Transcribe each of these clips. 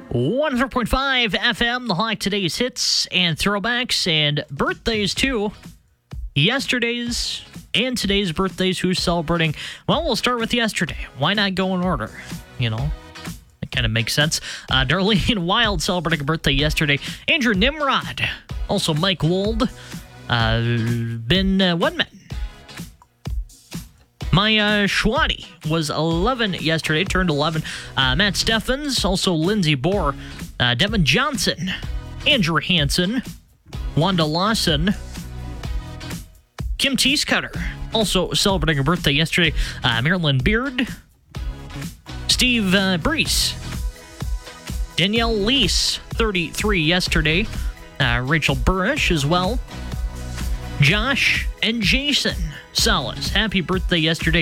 100.5 FM, the Hawk, today's hits and throwbacks and birthdays too. Yesterday's and today's birthdays, who's celebrating? Well, we'll start with yesterday. Why not go in order? You know, it kind of makes sense. Darlene Wild celebrating a birthday yesterday. Andrew Nimrod. Also Mike Wold. Ben Wedman. Maya Schwadi was 11 yesterday, turned 11. Matt Steffens, also Lindsey Bohr, Devin Johnson, Andrew Hansen, Wanda Lawson, Kim Teescutter, also celebrating a birthday yesterday. Marilyn Beard, Steve Brees, Danielle Lease, 33 yesterday. Rachel Burrish as well. Josh and Jason Salas, happy birthday yesterday.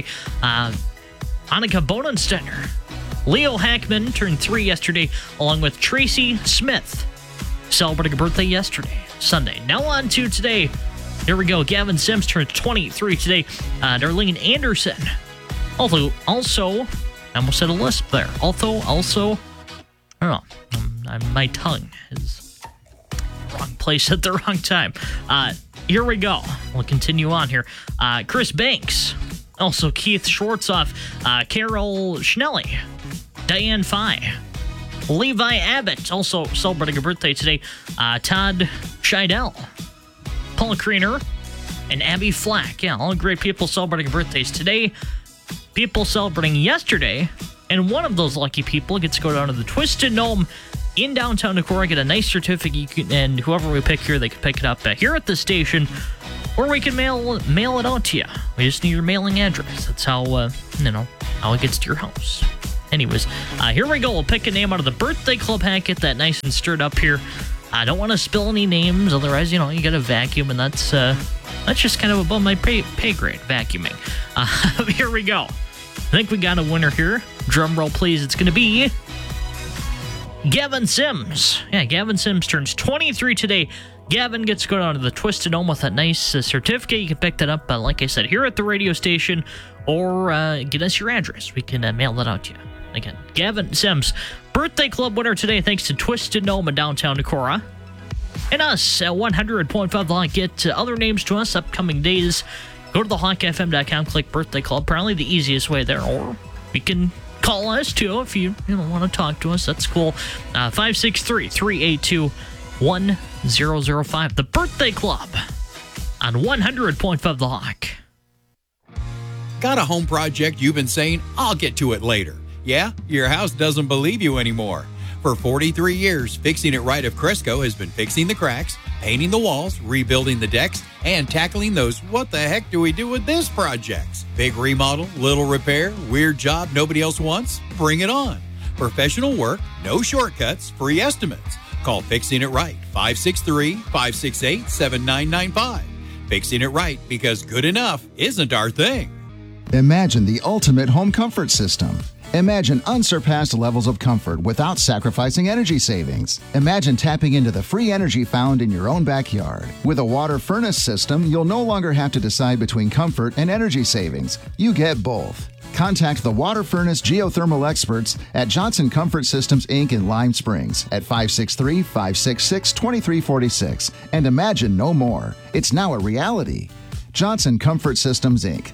Annika Bonensteiner. Leo Hackman turned 3 yesterday, along with Tracy Smith, celebrating a birthday yesterday, Sunday. Now on to today. Here we go. Gavin Sims turned 23 today. Darlene Anderson. Also, I almost said a lisp there. Also, I don't know. My tongue is wrong place at the wrong time. Here we go. We'll continue on here. Chris Banks. Also Keith Schwartzoff. Carol Schnelly. Diane Fye. Levi Abbott. Also celebrating a birthday today. Todd Scheidel. Paul Kriener. And Abby Flack. Yeah, all great people celebrating birthdays today. People celebrating yesterday. And one of those lucky people gets to go down to the Twisted Gnome in downtown Decorah, get a nice certificate, and whoever we pick here, they can pick it up here at the station, or we can mail it out to you. We just need your mailing address. That's how how it gets to your house. Anyways, here we go. We'll pick a name out of the birthday club hat, get that nice and stirred up here. I don't want to spill any names, otherwise, you got to vacuum, and that's just kind of above my pay grade, vacuuming. Here we go. I think we got a winner here. Drum roll, please. It's going to be Gavin Sims. Yeah, Gavin Sims turns 23 today. Gavin gets to go down to the Twisted Gnome with that nice certificate. You can pick that up, like I said, here at the radio station, or get us your address. We can mail that out to you. Again, Gavin Sims, birthday club winner today, thanks to Twisted Gnome in downtown Decorah. And us at 100.5 The Hawk. Get other names to us upcoming days. Go to thehawkfm.com, click birthday club. Probably the easiest way there, or you can call us too if you want to talk to us. That's cool. 563-382-1005. The Birthday Club on 100.5 The Hawk. Got a home project you've been saying, I'll get to it later. Yeah, your house doesn't believe you anymore. For 43 years, Fixing It Right of Cresco has been fixing the cracks, painting the walls, rebuilding the decks, and tackling those what the heck do we do with this projects. Big remodel, little repair, weird job nobody else wants? Bring it on. Professional work, no shortcuts, free estimates. Call Fixing It Right, 563-568-7995. Fixing It Right, because good enough isn't our thing. Imagine the ultimate home comfort system. Imagine unsurpassed levels of comfort without sacrificing energy savings. Imagine tapping into the free energy found in your own backyard. With a water furnace system, you'll no longer have to decide between comfort and energy savings. You get both. Contact the Water Furnace Geothermal experts at Johnson Comfort Systems, Inc. in Lime Springs at 563-566-2346. And imagine no more. It's now a reality. Johnson Comfort Systems, Inc.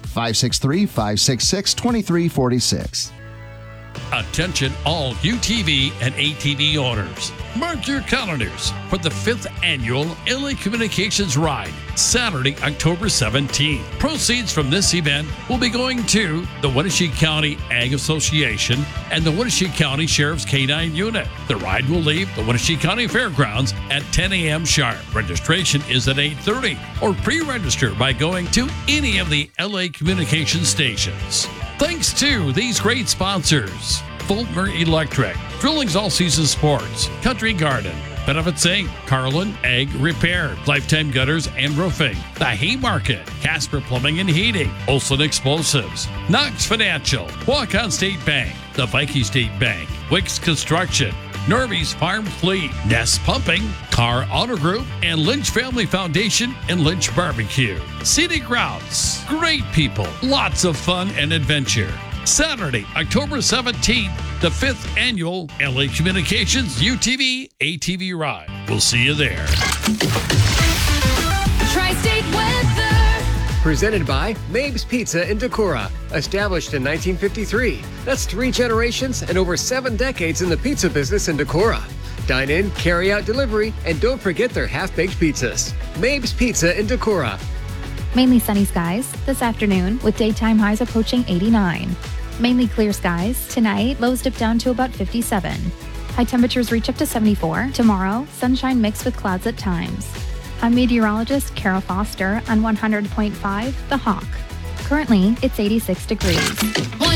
563-566-2346. Attention all UTV and ATV owners. Mark your calendars for the 5th annual LA Communications Ride, Saturday, October 17th. Proceeds from this event will be going to the Wenatchee County Ag Association and the Wenatchee County Sheriff's K-9 Unit. The ride will leave the Wenatchee County Fairgrounds at 10 a.m. sharp. Registration is at 8:30, or pre-register by going to any of the LA Communications stations. Thanks to these great sponsors: Fulmer Electric, Drillings All Season Sports, Country Garden, Benefits Inc., Carlin Egg Repair, Lifetime Gutters and Roofing, The Haymarket, Casper Plumbing and Heating, Olson Explosives, Knox Financial, Walk-On State Bank, the Viking State Bank, Wicks Construction, Norby's Farm Fleet, Nest Pumping, Carr Auto Group, and Lynch Family Foundation and Lynch Barbecue. Scenic Routes, great people, lots of fun and adventure. Saturday, October 17th, the 5th annual LA Communications UTV ATV Ride. We'll see you there. Tri-State weather. Presented by Mabe's Pizza in Decorah, established in 1953. That's 3 generations and over 7 decades in the pizza business in Decorah. Dine in, carry out delivery, and don't forget their half-baked pizzas. Mabe's Pizza in Decorah. Mainly sunny skies this afternoon with daytime highs approaching 89. Mainly clear skies. Tonight, lows dip down to about 57. High temperatures reach up to 74. Tomorrow, sunshine mixed with clouds at times. I'm meteorologist Kara Foster on 100.5 The Hawk. Currently, it's 86 degrees.